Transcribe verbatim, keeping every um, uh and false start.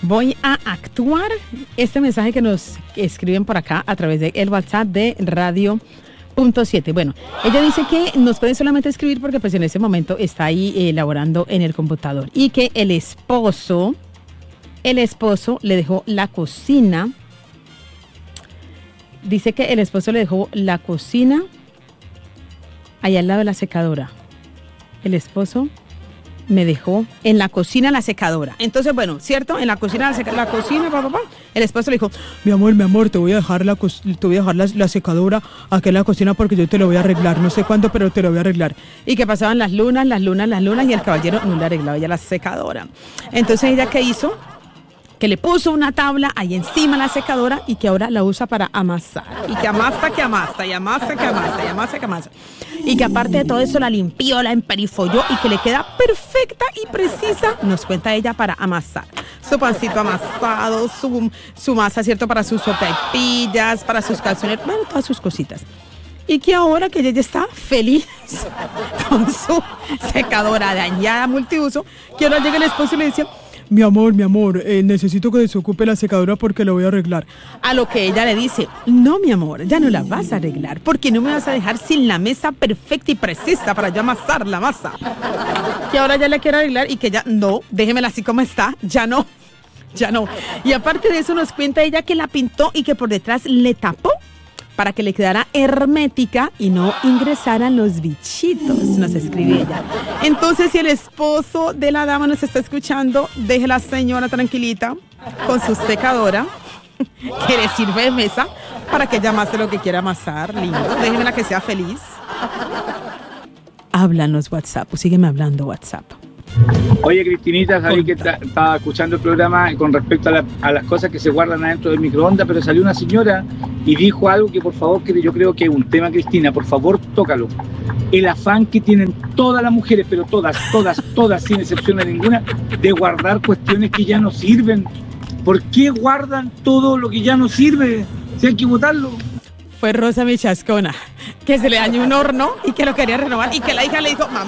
voy a actuar este mensaje que nos escriben por acá a través del WhatsApp de Radio Punto siete. Bueno, ella dice que nos pueden solamente escribir porque pues en ese momento está ahí eh, laborando en el computador y que el esposo, el esposo le dejó la cocina. Dice que el esposo le dejó la cocina allá al lado de la secadora. El esposo me dejó en la cocina la secadora. Entonces, bueno, ¿cierto? En la cocina, la, seca, la cocina, papá, papá, el esposo le dijo, mi amor, mi amor, te voy a dejar la, te voy a dejar la, la secadora aquí en la cocina porque yo te lo voy a arreglar. No sé cuándo, pero te lo voy a arreglar. Y que pasaban las lunas, las lunas, las lunas y el caballero no le arreglaba ya la secadora. Entonces, ¿ella qué hizo? Que le puso una tabla ahí encima de la secadora y que ahora la usa para amasar. Y que amasa, que amasa, y amasa, que amasa, y amasa, que amasa. Y que aparte de todo eso la limpió, la emperifolló y que le queda perfecta y precisa, nos cuenta ella, para amasar. Su pancito amasado, su, su masa, ¿cierto? Para sus sopaipillas, para sus calzones, bueno, todas sus cositas. Y que ahora que ella ya está feliz con su secadora dañada multiuso, que ahora llega el esposo y le dice, mi amor, mi amor, eh, necesito que desocupe la secadora porque la voy a arreglar. A lo que ella le dice, no, mi amor, ya no la vas a arreglar porque no me vas a dejar sin la mesa perfecta y precisa para yo amasar la masa. Que ahora ya la quiero arreglar y que ya, no, déjemela así como está, ya no, ya no. Y aparte de eso nos cuenta ella que la pintó y que por detrás le tapó para que le quedara hermética y no ingresaran los bichitos, nos escribe ella. Entonces, si el esposo de la dama nos está escuchando, deje a la señora tranquilita con su secadora, que le sirve de mesa, para que ella amase lo que quiera amasar, lindo. Déjemela que sea feliz. Háblanos WhatsApp, o sígueme hablando WhatsApp. Oye, Cristinita, sabí que estaba escuchando el programa con respecto a, la, a las cosas que se guardan adentro del microondas, pero salió una señora y dijo algo que por favor, que yo creo que es un tema, Cristina, por favor, tócalo. El afán que tienen todas las mujeres, pero todas, todas, todas, sin excepción de ninguna, de guardar cuestiones que ya no sirven. ¿Por qué guardan todo lo que ya no sirve? Si hay que botarlo. Fue Rosa mi chascona, que se le dañó un horno y que lo quería renovar y que la hija le dijo, mamá,